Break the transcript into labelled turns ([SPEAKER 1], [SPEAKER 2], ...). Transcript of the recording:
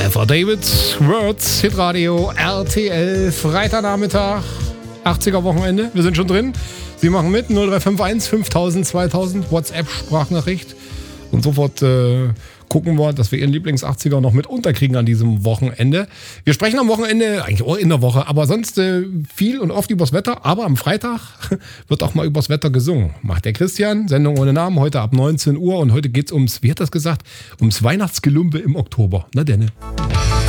[SPEAKER 1] Eva David, Words, Hitradio, RTL, Freitagnachmittag, 80er Wochenende. Wir sind schon drin. Sie machen mit, 0351 5000 2000, WhatsApp-Sprachnachricht. Und sofort gucken wir, dass wir Ihren Lieblings-80er noch mit unterkriegen an diesem Wochenende. Wir sprechen am Wochenende, eigentlich auch in der Woche, aber sonst viel und oft übers Wetter. Aber am Freitag wird auch mal übers Wetter gesungen. Macht der Christian, Sendung ohne Namen, heute ab 19 Uhr. Und heute geht's ums, wie hat das gesagt, ums Weihnachtsgelumpe im Oktober. Na denn.